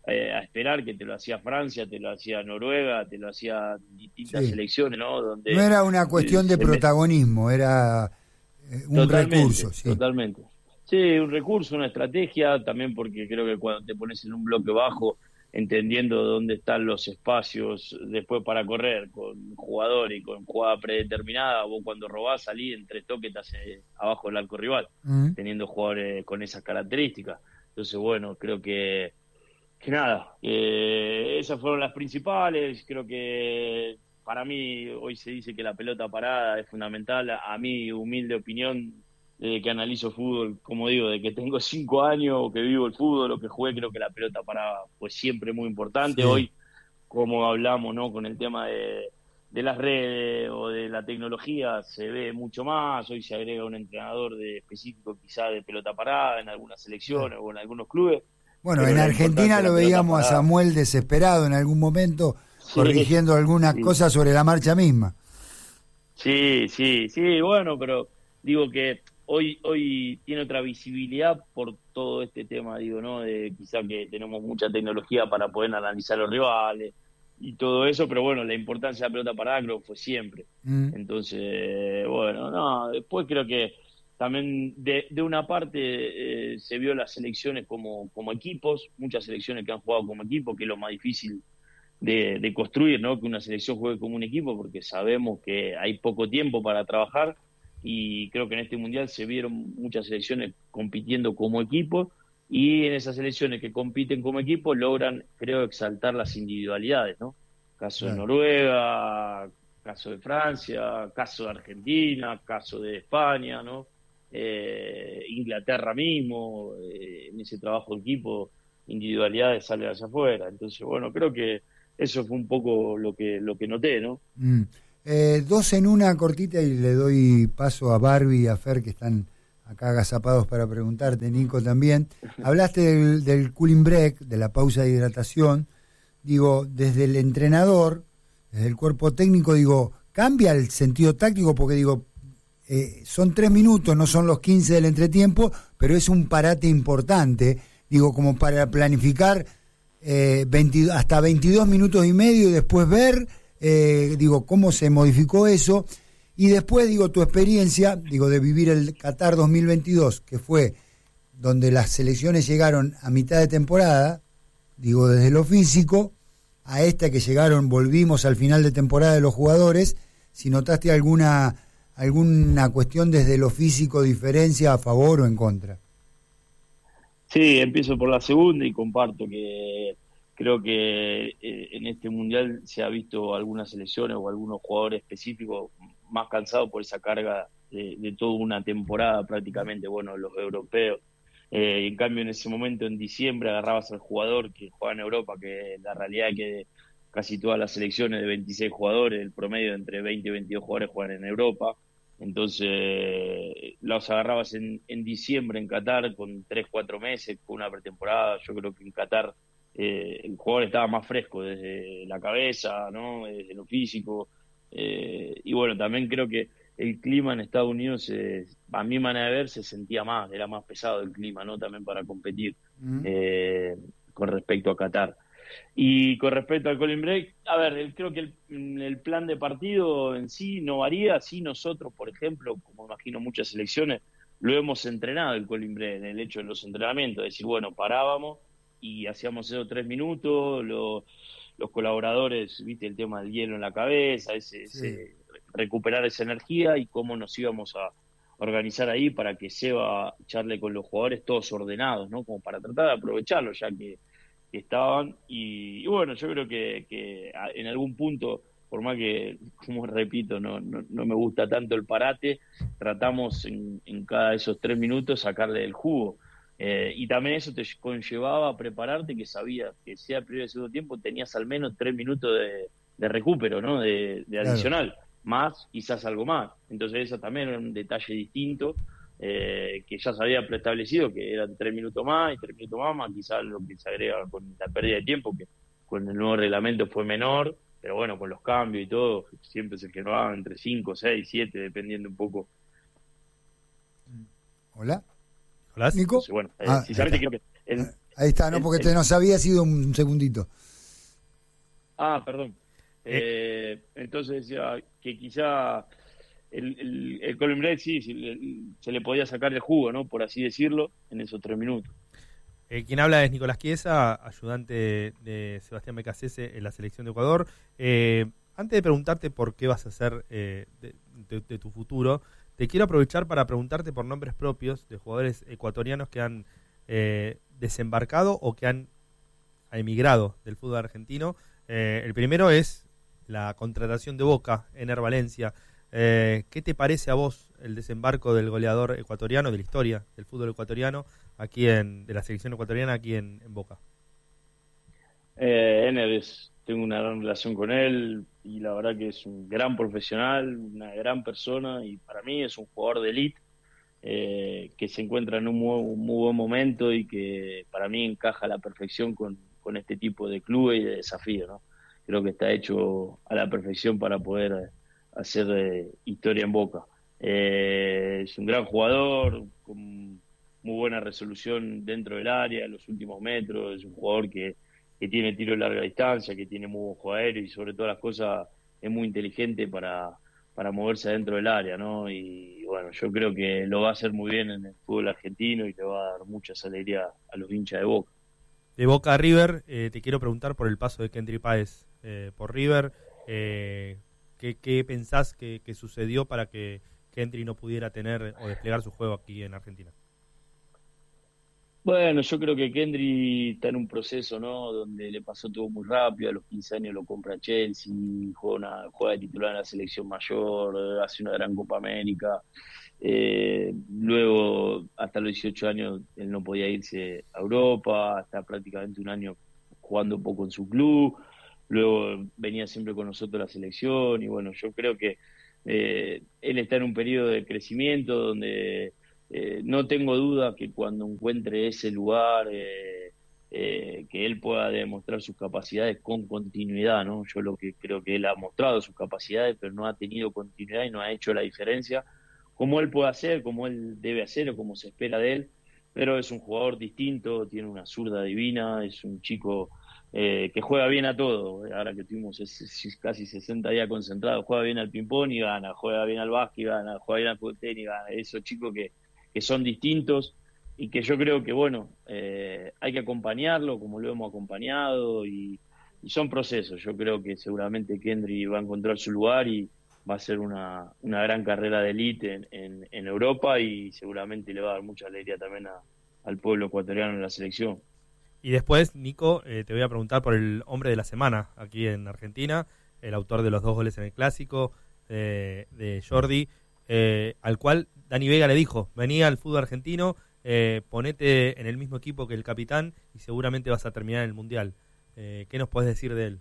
eh, a esperar, que te lo hacía Francia, te lo hacía Noruega, te lo hacía distintas Sí. selecciones, ¿no? Donde, No era una cuestión de se me- protagonismo, era eh, un Totalmente, recurso. Sí. totalmente. Sí, un recurso, una estrategia, también porque creo que cuando te pones en un bloque bajo, entendiendo dónde están los espacios después para correr, con jugador y con jugada predeterminada, vos cuando robás salís en tres toques estás eh, abajo del arco rival, Mm. teniendo jugadores con esas características. Entonces, bueno, creo que, que nada, eh, esas fueron las principales. Creo que para mí hoy se dice que la pelota parada es fundamental. A mi humilde opinión, desde que analizo fútbol, como digo, de que tengo cinco años, o que vivo el fútbol, o que jugué, creo que la pelota parada fue siempre muy importante. Sí. Hoy, como hablamos, ¿no? Con el tema de, de las redes o de la tecnología, se ve mucho más. Hoy se agrega un entrenador de específico quizá de pelota parada en algunas selecciones o en algunos clubes. Bueno, Pero en la Argentina importancia de lo la pelota veíamos a parada- Samuel desesperado en algún momento, Sí, corrigiendo algunas sí. cosas sobre la marcha misma. Sí, sí, sí, bueno, pero digo que hoy hoy tiene otra visibilidad por todo este tema, digo, ¿no? De quizá que tenemos mucha tecnología para poder analizar los rivales y todo eso, pero bueno, la importancia de la pelota parada creo que fue siempre. Mm. Entonces, bueno, no, después creo que también de, de una parte eh, se vio las selecciones como, como equipos, muchas selecciones que han jugado como equipo, que es lo más difícil de, de construir, ¿no? Que una selección juegue como un equipo, porque sabemos que hay poco tiempo para trabajar, y creo que en este mundial se vieron muchas selecciones compitiendo como equipo, y en esas selecciones que compiten como equipo logran, creo, exaltar las individualidades, ¿no? Caso de Claro. Noruega, caso de Francia, caso de Argentina, caso de España, ¿no? Eh, Inglaterra mismo, eh, en ese trabajo de equipo, individualidades salen hacia afuera. Entonces, bueno, creo que eso fue un poco lo que lo que noté, ¿no? Mm. Eh, dos en una cortita y le doy paso a Barbie y a Fer, que están acá agazapados para preguntarte, Nico también. Hablaste del, del cooling break, de la pausa de hidratación. Digo, desde el entrenador, desde el cuerpo técnico, digo, cambia el sentido táctico, porque digo, eh, son tres minutos, no son los quince del entretiempo, pero es un parate importante, digo, como para planificar eh, veinte, hasta veintidós minutos y medio y después ver, eh, digo, cómo se modificó eso. Y después, digo, tu experiencia, digo, de vivir el Qatar dos mil veintidós, que fue donde las selecciones llegaron a mitad de temporada, digo, desde lo físico, a esta que llegaron, volvimos al final de temporada de los jugadores, si notaste alguna alguna cuestión desde lo físico, diferencia a favor o en contra. Sí, empiezo por la segunda y comparto que creo que eh, en este mundial se ha visto algunas selecciones o algunos jugadores específicos más cansados por esa carga de, de toda una temporada prácticamente, bueno, los europeos. Eh, en cambio, en ese momento, en diciembre, agarrabas al jugador que juega en Europa, que la realidad es que casi todas las selecciones de veintiséis jugadores, el promedio entre veinte y veintidós jugadores juegan en Europa. Entonces, los agarrabas en, en diciembre en Qatar con tres, cuatro meses, con una pretemporada. Yo creo que en Qatar eh, el jugador estaba más fresco desde la cabeza, ¿no? Desde lo físico. Eh, y bueno, también creo que el clima en Estados Unidos, eh, a mi manera de ver, se sentía más, era más pesado el clima, ¿no? También para competir Mm. eh, con respecto a Qatar. Y con respecto al cooling break, a ver, el- creo que el, el plan de partido en sí no varía. Sí, nosotros, por ejemplo, como imagino muchas selecciones, lo hemos entrenado el cooling break, en el hecho de los entrenamientos, es decir, bueno, parábamos y hacíamos esos tres minutos, lo- los colaboradores, viste, el tema del hielo en la cabeza, ese, ese- recuperar esa energía y cómo nos íbamos a organizar ahí para que Seba charle con los jugadores todos ordenados, ¿no? Como para tratar de aprovecharlo, ya que que estaban, y, y bueno, yo creo que, que a- en algún punto, por más que, como repito, no, no, no me gusta tanto el parate, tratamos en, en cada de esos tres minutos sacarle el jugo. Eh, y también eso te conllevaba a prepararte, que sabías que sea el primer y segundo tiempo, tenías al menos tres minutos de, de recupero, ¿no? De, de Claro. adicional, más quizás algo más. Entonces eso también era un detalle distinto, eh, que ya se había preestablecido, que eran tres minutos más y tres minutos más, más quizás lo que se agrega con la pérdida de tiempo, que con el nuevo reglamento fue menor, pero bueno, con los cambios y todo, siempre se generaba entre cinco, seis, siete, dependiendo un poco. Hola. Hola, Nico. Entonces, bueno, eh, Ah, sinceramente creo que el, Ahí está, no, porque el- te nos había sido un segundito. Ah, perdón. Eh, entonces decía que quizá el, el, el Colin Braid sí, sí, le- se le podía sacar el jugo, ¿no? Por así decirlo, en esos tres minutos. Eh, quien habla es Nicolás Chiesa, ayudante de Sebastián Becasese en la selección de Ecuador. Eh, antes de preguntarte por qué vas a hacer eh, de, de- de tu futuro, te quiero aprovechar para preguntarte por nombres propios de jugadores ecuatorianos que han eh, desembarcado o que han emigrado del fútbol argentino. Eh, el primero es la contratación de Boca, Ener Valencia. Eh, ¿Qué te parece a vos el desembarco del goleador ecuatoriano, de la historia del fútbol ecuatoriano, aquí en de la selección ecuatoriana aquí en, en Boca? Eh, Ener es, tengo una gran relación con él y la verdad que es un gran profesional, una gran persona y para mí es un jugador de élite eh, que se encuentra en un muy, un muy buen momento y que para mí encaja a la perfección con, con este tipo de clubes y de desafío, ¿no? Creo que está hecho a la perfección para poder eh, hacer eh, historia en Boca. Eh, es un gran jugador, con muy buena resolución dentro del área, en los últimos metros, es un jugador que, que tiene tiro de larga distancia, que tiene muy buen juego aéreo y sobre todas las cosas es muy inteligente para, para moverse dentro del área, ¿no? Y bueno, yo creo que lo va a hacer muy bien en el fútbol argentino y le va a dar mucha alegría a los hinchas de Boca. De Boca a River, eh, te quiero preguntar por el paso de Kendry Páez eh, por River. Eh, ¿qué, ¿Qué pensás que, que sucedió para que Kendry no pudiera tener o desplegar su juego aquí en Argentina? Bueno, yo creo que Kendry está en un proceso, ¿no? Donde le pasó todo muy rápido, a los quince años lo compra Chelsea, juega, una, juega de titular en la selección mayor, hace una gran Copa América. Eh, luego, hasta los dieciocho años, él no podía irse a Europa, está prácticamente un año jugando poco en su club. Luego venía siempre con nosotros a la selección y bueno, yo creo que eh, él está en un periodo de crecimiento donde eh, no tengo duda que cuando encuentre ese lugar eh, eh, que él pueda demostrar sus capacidades con continuidad, ¿no? Yo lo que creo que él ha mostrado sus capacidades, pero no ha tenido continuidad y no ha hecho la diferencia como él puede hacer, como él debe hacer o como se espera de él, pero es un jugador distinto, tiene una zurda divina, es un chico eh, que juega bien a todo. Ahora que tuvimos es, es casi sesenta días concentrados, juega bien al ping-pong y gana, juega bien al básquet y gana, juega bien al fútbol tenis y gana. Esos chicos que, que son distintos y que yo creo que, bueno, eh, hay que acompañarlo como lo hemos acompañado y, y son procesos. Yo creo que seguramente Kendry va a encontrar su lugar y va a ser una, una gran carrera de élite en, en, en Europa y seguramente le va a dar mucha alegría también a, al pueblo ecuatoriano en la selección. Y después, Nico, eh, te voy a preguntar por el hombre de la semana aquí en Argentina, el autor de los dos goles en el Clásico, eh, de Jordi, eh, al cual Dani Vega le dijo, vení al fútbol argentino, eh, ponete en el mismo equipo que el capitán y seguramente vas a terminar en el Mundial. Eh, ¿Qué nos podés decir de él?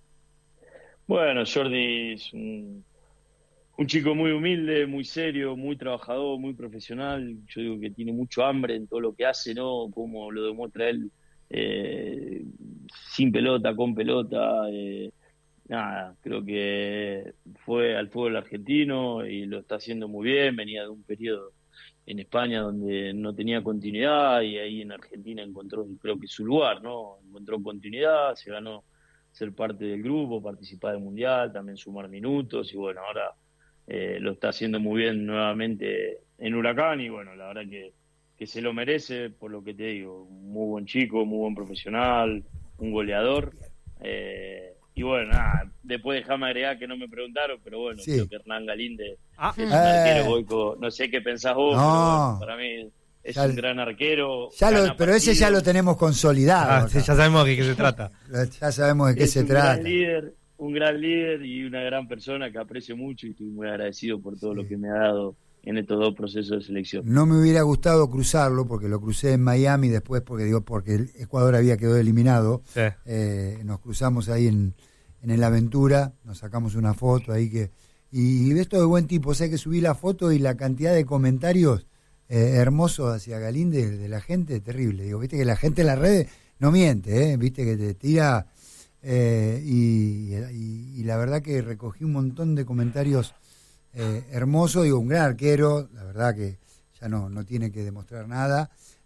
Bueno, Jordi es un, un chico muy humilde, muy serio, muy trabajador, muy profesional. Yo digo que tiene mucho hambre en todo lo que hace, ¿no? Como lo demuestra él, eh, sin pelota, con pelota. Eh, nada, creo que fue al fútbol argentino y lo está haciendo muy bien. Venía de un periodo en España donde no tenía continuidad y ahí en Argentina encontró, creo que su lugar, ¿no? Encontró continuidad, se ganó ser parte del grupo, participar del Mundial, también sumar minutos y bueno, ahora eh, lo está haciendo muy bien nuevamente en Huracán y bueno, la verdad que, que se lo merece por lo que te digo, muy buen chico, muy buen profesional, un goleador eh, y bueno, nada, después déjame agregar que no me preguntaron, pero bueno, Sí. creo que Hernán Galíndez Ah, es un Eh. arquero Goico, no sé qué pensás vos, No. pero bueno, para mí es Ya- un gran arquero. Ya lo- gana pero ese ya partidos. lo tenemos consolidado. Ah, acá. sí, ya sabemos de qué se trata. Ya sabemos de qué Es se un trata. gran líder, un gran líder y una gran persona que aprecio mucho y estoy muy agradecido por todo lo que me ha dado en estos dos procesos de selección. No me hubiera gustado cruzarlo porque lo crucé en Miami después porque digo porque el Ecuador había quedado eliminado. Sí. Eh, nos cruzamos ahí en, en el Aventura, nos sacamos una foto ahí que y esto de buen tipo, o sea que subí la foto y la cantidad de comentarios eh, hermosos hacia Galíndez de la gente, terrible. Digo, viste que la gente en las redes no miente, ¿eh? Viste que te tira eh, y, y, y la verdad que recogí un montón de comentarios eh, hermosos. Digo, un gran arquero, la verdad que ya no, no tiene que demostrar nada.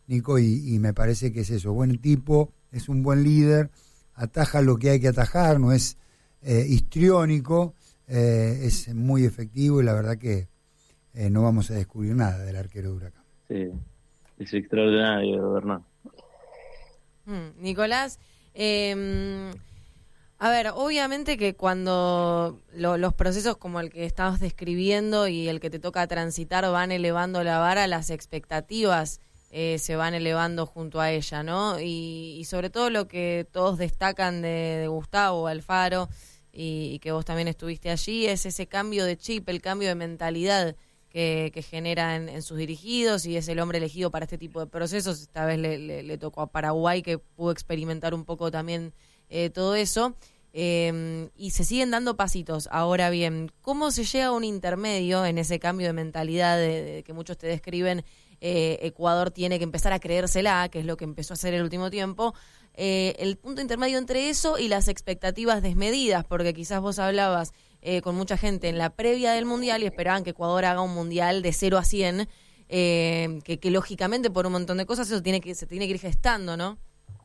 Nico, y, y me parece que es eso, buen tipo, es un buen líder, ataja lo que hay que atajar, no es eh, histriónico, eh, es muy efectivo y la verdad que eh, no vamos a descubrir nada del arquero de Huracán. Sí, es extraordinario, Bernardo. Mm, Nicolás, eh, a ver, obviamente que cuando lo, los procesos como el que estabas describiendo y el que te toca transitar van elevando la vara, las expectativas eh, se van elevando junto a ella, ¿no? Y, y sobre todo lo que todos destacan de, de Gustavo Alfaro y, y que vos también estuviste allí, es ese cambio de chip, el cambio de mentalidad que, que genera en, en sus dirigidos, y es el hombre elegido para este tipo de procesos. Esta vez le, le, le tocó a Paraguay, que pudo experimentar un poco también eh, todo eso. Eh, y se siguen dando pasitos. Ahora bien, ¿cómo se llega a un intermedio en ese cambio de mentalidad de, de que muchos te describen? Eh, Ecuador tiene que empezar a creérsela, que es lo que empezó a hacer el último tiempo. Eh, el punto intermedio entre eso y las expectativas desmedidas, porque quizás vos hablabas eh, con mucha gente en la previa del Mundial y esperaban que Ecuador haga un Mundial de cero a cien, eh, que, que lógicamente por un montón de cosas eso tiene que se tiene que ir gestando, ¿no?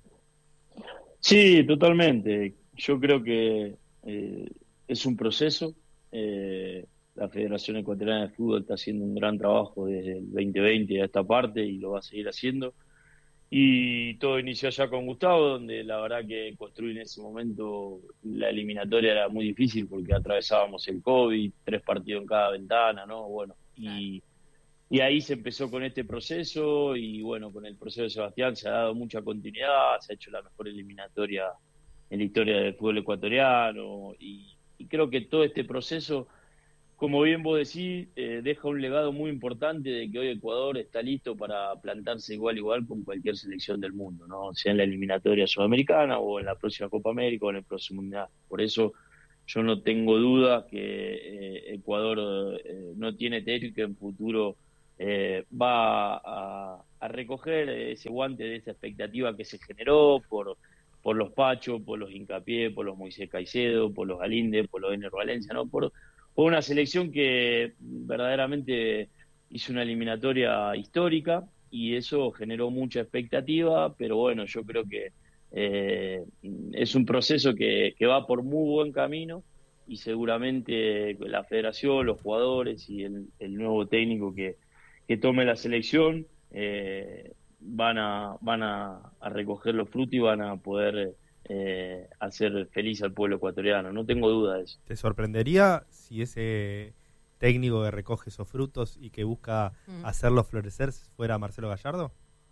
Sí, totalmente. Yo creo que eh, es un proceso. Eh, la Federación Ecuatoriana de Fútbol está haciendo un gran trabajo desde el veinte veinte a esta parte y lo va a seguir haciendo. Y todo inició allá con Gustavo, donde la verdad que construir en ese momento la eliminatoria era muy difícil porque atravesábamos el COVID, tres partidos en cada ventana, ¿no? Bueno, y, y ahí se empezó con este proceso y bueno, con el proceso de Sebastián se ha dado mucha continuidad, se ha hecho la mejor eliminatoria en la historia del fútbol ecuatoriano y, y creo que todo este proceso, como bien vos decís, eh, deja un legado muy importante de que hoy Ecuador está listo para plantarse igual igual con cualquier selección del mundo, ¿no? Sea en la eliminatoria sudamericana o en la próxima Copa América o en el próximo Mundial. Por eso yo no tengo duda que eh, Ecuador eh, no tiene techo y que en futuro eh, va a, a recoger ese guante de esa expectativa que se generó por por los Pacho, por los Hincapié, por los Moisés Caicedo, por los Galíndez, por los Ener Valencia, ¿no? Por, por una selección que verdaderamente hizo una eliminatoria histórica y eso generó mucha expectativa, pero bueno, yo creo que eh, es un proceso que, que va por muy buen camino y seguramente la federación, los jugadores y el, el nuevo técnico que, que tome la selección eh, van a van a, a recoger los frutos y van a poder eh, hacer feliz al pueblo ecuatoriano. No tengo duda de eso. ¿Te sorprendería si ese técnico que recoge esos frutos y que busca mm. hacerlos florecer fuera Marcelo Gallardo?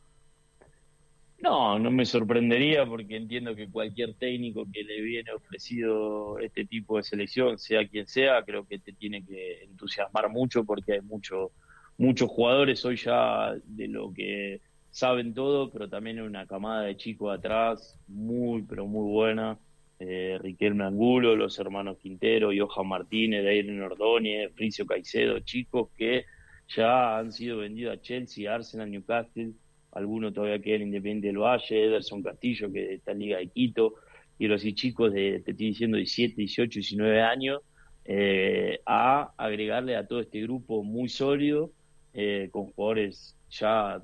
No, no me sorprendería porque entiendo que cualquier técnico que le viene ofrecido este tipo de selección, sea quien sea, creo que te tiene que entusiasmar mucho porque hay mucho, muchos jugadores hoy ya de lo que saben todo, pero también hay una camada de chicos atrás muy, pero muy buena. Eh, Riquelme Angulo, los hermanos Quintero, Johan Martínez, Dairen Ordóñez, Fricio Caicedo, chicos que ya han sido vendidos a Chelsea, Arsenal, Newcastle, algunos todavía quedan en Independiente del Valle, Ederson Castillo, que está en Liga de Quito, y los chicos de, te estoy diciendo, diecisiete, dieciocho, diecinueve años, eh, a agregarle a todo este grupo muy sólido, eh, con jugadores ya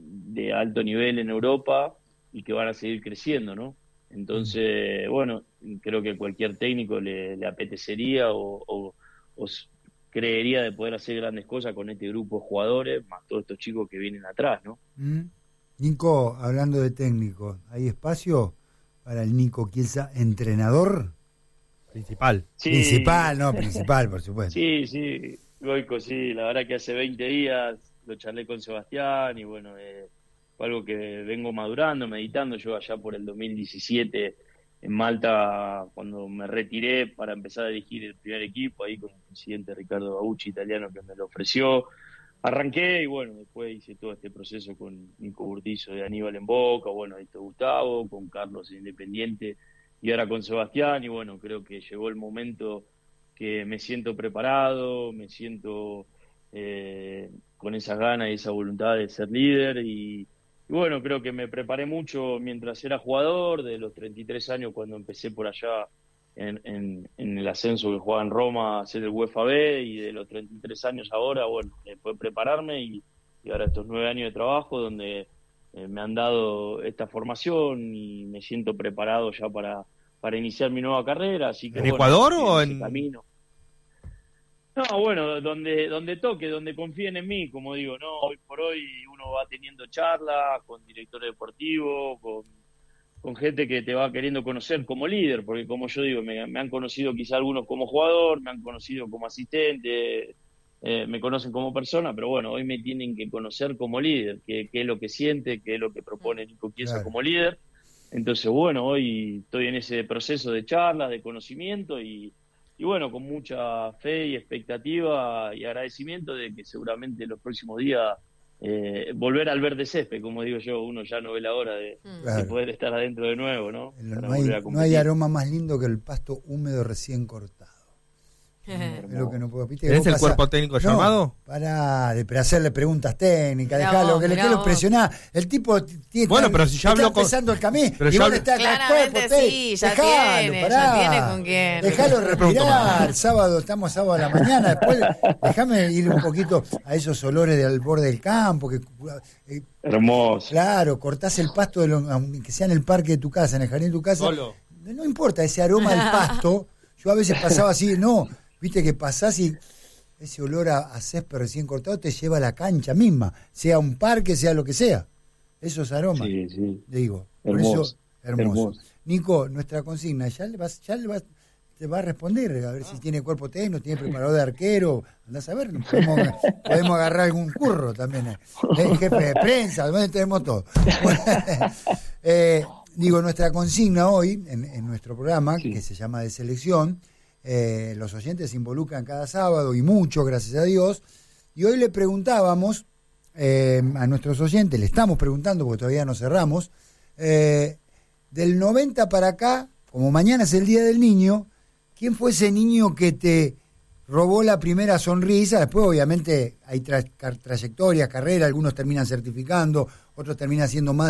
de alto nivel en Europa y que van a seguir creciendo, ¿no? Entonces, bueno, creo que cualquier técnico le, le apetecería o, o, o creería de poder hacer grandes cosas con este grupo de jugadores, más todos estos chicos que vienen atrás, ¿no? Mm. Nico, hablando de técnico, ¿hay espacio para el Nico Chiesa entrenador? Principal. Sí. Principal, no, principal, por supuesto. Sí, sí, Goico, sí, la verdad que hace veinte días lo charlé con Sebastián y bueno, eh, fue algo que vengo madurando, meditando. Yo allá por el dos mil diecisiete en Malta, cuando me retiré para empezar a dirigir el primer equipo, ahí con el presidente Ricardo Bauchi, italiano, que me lo ofreció, arranqué y bueno, después hice todo este proceso con Nico Burtizo de Aníbal en Boca, bueno, esto Gustavo, con Carlos Independiente y ahora con Sebastián y bueno, creo que llegó el momento que me siento preparado, me siento eh, con esas ganas y esa voluntad de ser líder y, y bueno, creo que me preparé mucho mientras era jugador, de los treinta y tres años cuando empecé por allá en, en, en el ascenso que jugaba en Roma a hacer el UEFA B y de los treinta y tres años ahora, bueno, después prepararme y, y ahora estos nueve años de trabajo donde eh, me han dado esta formación y me siento preparado ya para, para iniciar mi nueva carrera. Así que, ¿En bueno, Ecuador estoy o ese en...? camino. No, bueno, donde donde toque, donde confíen en mí, como digo, no, hoy por hoy uno va teniendo charlas con directores deportivos, con, con gente que te va queriendo conocer como líder, porque como yo digo, me, me han conocido quizá algunos como jugador, me han conocido como asistente, eh, me conocen como persona, pero bueno, hoy me tienen que conocer como líder, qué qué es lo que siente, qué es lo que propone Nico Chiesa Claro. como líder. Entonces, bueno, hoy estoy en ese proceso de charlas, de conocimiento y Y bueno, con mucha fe y expectativa y agradecimiento de que seguramente en los próximos días eh, volver al verde césped, como digo yo, uno ya no ve la hora de, Claro. de poder estar adentro de nuevo, ¿no? Para No hay, volver a no competir. hay aroma más lindo que el pasto húmedo recién cortado. Es lo que no puedo. ¿Viste? ¿Tenés Vos el pasás- cuerpo técnico No, llamado? Pará de pre- hacerle preguntas técnicas, Mirá dejalo, vos, que le mirá quiero vos. presionar. El tipo t- tiene Bueno, está- pero si ya está habló con- empezando el camino pero y ya vos habló- estás acá, Claramente cuerpo técnico. sí, ya Dejalo, tiene, pará. ya tiene con quién. Dejalo pregunto respirar. El sábado, estamos sábado a la mañana. Después, déjame ir un poquito a esos olores del borde del campo. Que, eh, Hermoso. Claro, cortás el pasto, de lo- aunque sea en el parque de tu casa, en el jardín de tu casa. Solo. No importa, ese aroma del pasto. Yo a veces pasaba así, no, viste que pasás y ese olor a, a césped recién cortado te lleva a la cancha misma, sea un parque, sea lo que sea. Esos aromas, Sí, sí. digo. Por Hermoso, eso, hermoso. hermoso. Nico, nuestra consigna, ya le vas, ya le vas, te va a responder, a ver si tiene cuerpo técnico, tiene preparador de arquero, andás a ver, podemos, podemos agarrar algún curro también, eh, eh, jefe de prensa, donde tenemos todo. Eh, digo, nuestra consigna hoy, en, en nuestro programa, que se llama De Selección, eh, los oyentes se involucran cada sábado y mucho, gracias a Dios, y hoy le preguntábamos eh, a nuestros oyentes, le estamos preguntando, porque todavía no cerramos, eh, del noventa para acá, como mañana es el Día del Niño, ¿quién fue ese niño que te robó la primera sonrisa? Después, obviamente, hay tra- tra- trayectorias, carreras, algunos terminan certificando, otros terminan siendo más